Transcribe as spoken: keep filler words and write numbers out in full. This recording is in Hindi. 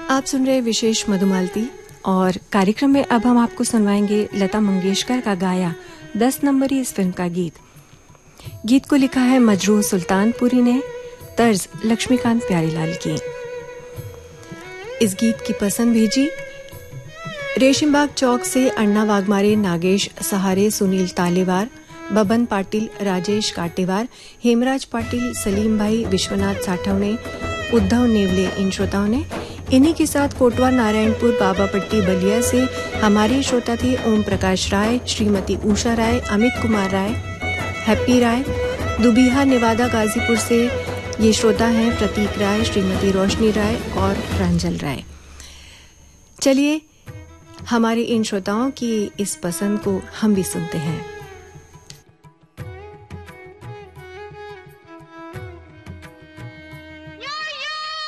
आप सुन रहे विशेष मधुमालती और कार्यक्रम में अब हम आपको सुनवाएंगे लता मंगेशकर का गाया दस नंबरी इस फिल्म का गीत। गीत को लिखा है मजरूह सुल्तानपुरी ने, तर्ज लक्ष्मीकांत प्यारीलाल की। इस गीत की पसंद भेजी रेशिमबाग चौक से अन्ना वाघमारे, नागेश सहारे, सुनील तालेवार, बबन पाटिल, राजेश काटेवार, हेमराज पाटिल, सलीम भाई, विश्वनाथ साठवने, उद्धव नेवले इन श्रोताओं ने। इन्हीं के साथ कोटवा नारायणपुर बाबापट्टी बलिया से हमारे श्रोता थे ओम प्रकाश राय, श्रीमती उषा राय, अमित कुमार राय, हैप्पी राय। दुबीहा नेवादा गाजीपुर से ये श्रोता हैं प्रतीक राय, श्रीमती रोशनी राय और प्रांजल राय। चलिए हमारे इन श्रोताओं की इस पसंद को हम भी सुनते हैं।